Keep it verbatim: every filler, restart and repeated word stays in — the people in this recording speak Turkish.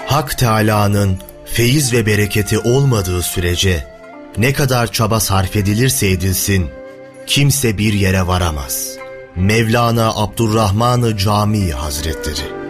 Hak Teâlâ'nın feyiz ve bereketi olmadığı sürece ne kadar çaba sarf edilirse edilsin kimse bir yere varamaz. Mevlana Abdurrahman-ı Cami Hazretleri.